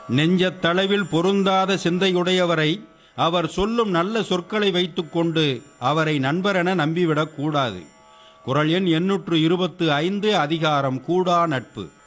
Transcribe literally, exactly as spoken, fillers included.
நெஞ்சத்தளவில் பொருந்தாத சிந்தையுடையவரை அவர் சொல்லும் நல்ல சொற்களை வைத்துக்கொண்டு அவரை நண்பரென நம்பிவிடக் கூடாது. குறள் எண் எண்ணூற்று இருபத்து ஐந்து, அதிகாரம் கூடா நட்பு.